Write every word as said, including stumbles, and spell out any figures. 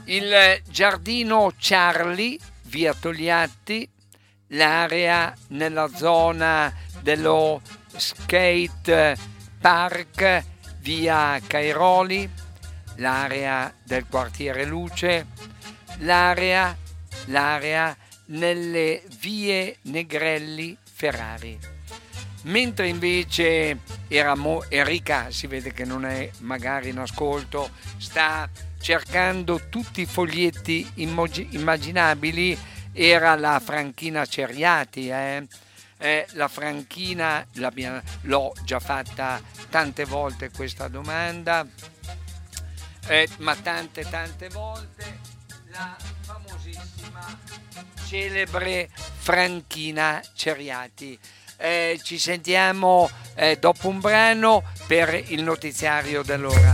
Il giardino Charlie, via Togliatti, l'area nella zona dello skate park, via Cairoli, l'area del quartiere Luce, l'area, l'area nelle vie Negrelli Ferrari. Mentre invece Eramo, Enrica, si vede che non è magari in ascolto, sta cercando tutti i foglietti immaginabili, era la Franchina Ceriati, eh? Eh, la Franchina, l'ho già fatta tante volte questa domanda, eh, ma tante tante volte, la famosissima, celebre Franchina Ceriati. Eh, ci sentiamo eh, dopo un brano per il notiziario dell'ora.